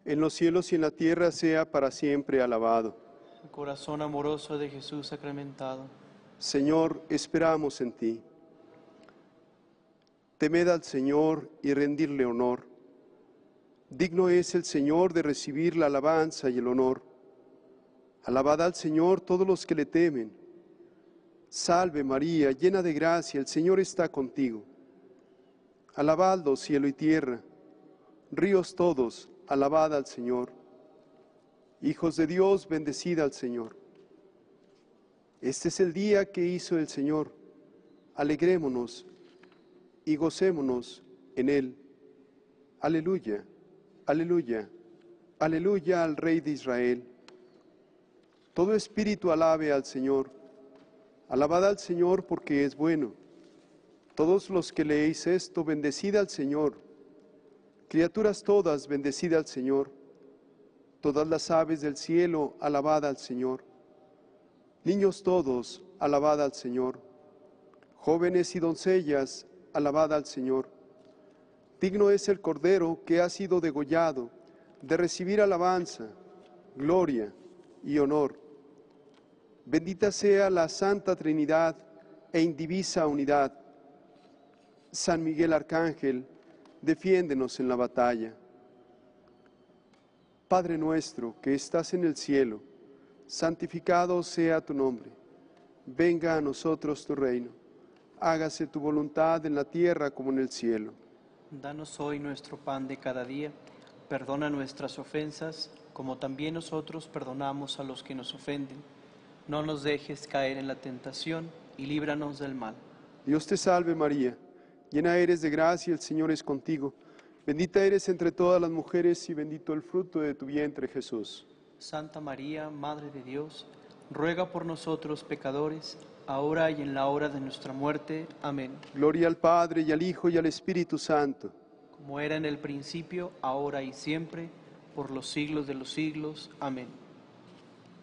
en los cielos y en la tierra sea para siempre alabado. El corazón amoroso de Jesús sacramentado. Señor, esperamos en ti. Temed al Señor y rendirle honor. Digno es el Señor de recibir la alabanza y el honor. Alabad al Señor todos los que le temen. Salve María, llena de gracia, el Señor está contigo. Alabadlo, cielo y tierra. Ríos todos, alabad al Señor. Hijos de Dios, bendecid al Señor. Este es el día que hizo el Señor. Alegrémonos y gocémonos en él. Aleluya, aleluya, aleluya al Rey de Israel. Todo espíritu alabe al Señor. Alabad al Señor porque es bueno. Todos los que leéis esto, bendecid al Señor. Criaturas todas, bendecid al Señor. Todas las aves del cielo, alabad al Señor. Niños todos, alabad al Señor. Jóvenes y doncellas, alabad al Señor. Digno es el Cordero que ha sido degollado de recibir alabanza, gloria y honor. Bendita sea la Santa Trinidad e indivisa unidad. San Miguel Arcángel, defiéndenos en la batalla. Padre nuestro que estás en el cielo, santificado sea tu nombre. Venga a nosotros tu reino. Hágase tu voluntad en la tierra como en el cielo. Danos hoy nuestro pan de cada día. Perdona nuestras ofensas, como también nosotros perdonamos a los que nos ofenden. No nos dejes caer en la tentación y líbranos del mal. Dios te salve María, llena eres de gracia, el Señor es contigo. Bendita eres entre todas las mujeres y bendito el fruto de tu vientre, Jesús. Santa María, Madre de Dios, ruega por nosotros pecadores, ahora y en la hora de nuestra muerte. Amén. Gloria al Padre, y al Hijo, y al Espíritu Santo. Como era en el principio, ahora y siempre, por los siglos de los siglos. Amén.